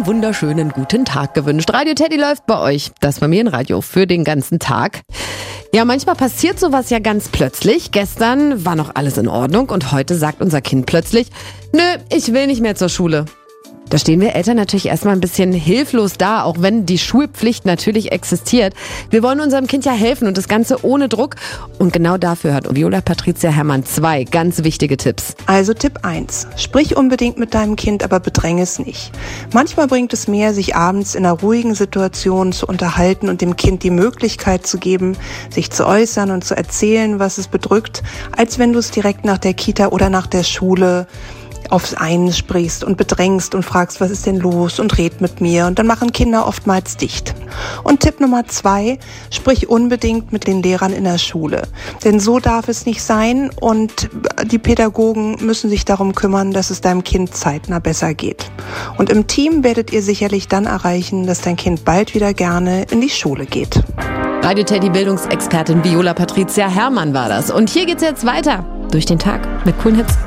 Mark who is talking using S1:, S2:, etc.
S1: einen wunderschönen guten Tag gewünscht. Radio Teddy läuft bei euch, das Familienradio für den ganzen Tag. Ja, manchmal passiert sowas ja ganz plötzlich. Gestern war noch alles in Ordnung und heute sagt unser Kind plötzlich, nö, ich will nicht mehr zur Schule. Da stehen wir Eltern natürlich erstmal ein bisschen hilflos da, auch wenn die Schulpflicht natürlich existiert. Wir wollen unserem Kind ja helfen und das Ganze ohne Druck. Und genau dafür hat Viola Patricia Herrmann 2 ganz wichtige Tipps.
S2: Also Tipp 1. Sprich unbedingt mit deinem Kind, aber bedräng es nicht. Manchmal bringt es mehr, sich abends in einer ruhigen Situation zu unterhalten und dem Kind die Möglichkeit zu geben, sich zu äußern und zu erzählen, was es bedrückt, als wenn du es direkt nach der Kita oder nach der Schule aufs einen sprichst und bedrängst und fragst, was ist denn los und red mit mir, und dann machen Kinder oftmals dicht. Und Tipp Nummer 2, sprich unbedingt mit den Lehrern in der Schule, denn so darf es nicht sein und die Pädagogen müssen sich darum kümmern, dass es deinem Kind zeitnah besser geht. Und im Team werdet ihr sicherlich dann erreichen, dass dein Kind bald wieder gerne in die Schule geht.
S1: Radio Teddy Bildungsexpertin Viola Patricia Herrmann war das. Und hier geht's jetzt weiter durch den Tag mit coolen Hits.